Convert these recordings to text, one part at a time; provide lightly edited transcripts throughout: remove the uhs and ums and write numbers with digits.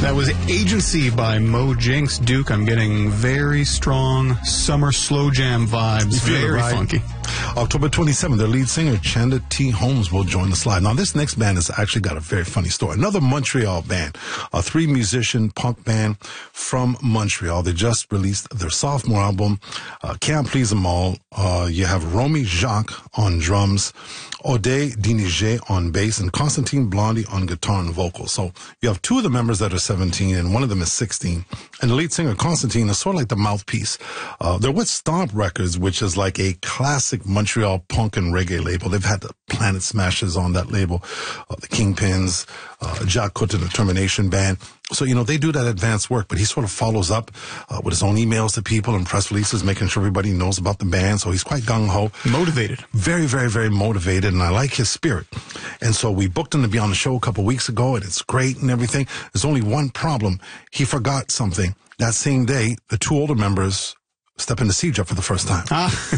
That was Agency by Mo Jinx. Duke, I'm getting very strong summer slow jam vibes. Very funky. October 27th, their lead singer, Chanda T. Holmes, will join the slide. Now, this next band has actually got a very funny story. Another Montreal band, a three-musician punk band from Montreal. They just released their sophomore album, Can't Please Them All. You have Romy Jacques on drums, Audet Diniger on bass, and Constantine Blondie on guitar and vocals. So you have two of the members that are 17, and one of them is 16. And the lead singer, Constantine, is sort of like the mouthpiece. They're with Stomp Records, which is like a classic Montreal punk and reggae label. They've had the Planet Smashers on that label, the Kingpins, Jacques Coutu, the Termination Band. So, they do that advanced work, but he sort of follows up with his own emails to people and press releases, making sure everybody knows about the band. So he's quite gung-ho. Motivated. Very, very, very motivated, and I like his spirit. And so we booked him to be on the show a couple weeks ago, and it's great and everything. There's only one problem. He forgot something. That same day, the two older members step into Siege Up for the first time.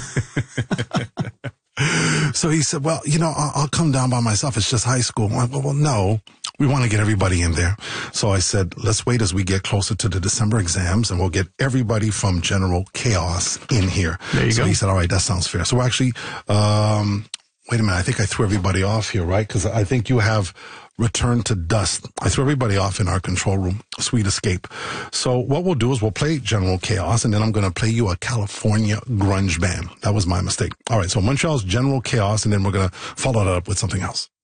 So he said, well, I'll come down by myself. It's just high school. I'm like, well, no, we want to get everybody in there. So I said, let's wait as we get closer to the December exams, and we'll get everybody from General Chaos in here. There you go. So he said, all right, that sounds fair. So we're actually, wait a minute, I think I threw everybody off here, right? Because I think you have Return to Dust. I threw everybody off in our control room, Sweet Escape. So what we'll do is we'll play General Chaos, and then I'm going to play you a California grunge band. That was my mistake. All right, so Montreal's General Chaos, and then we're going to follow that up with something else.